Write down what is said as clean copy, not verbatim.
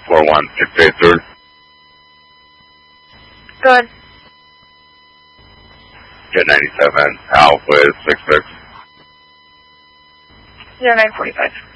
41683. Good. Jet 97, Alpha is 66. 0945.